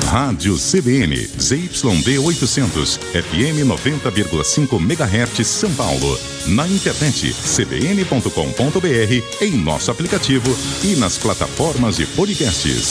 Rádio CBN, ZYD 800, FM 90,5 MHz São Paulo. Na internet, cbn.com.br, em nosso aplicativo e nas plataformas de podcasts.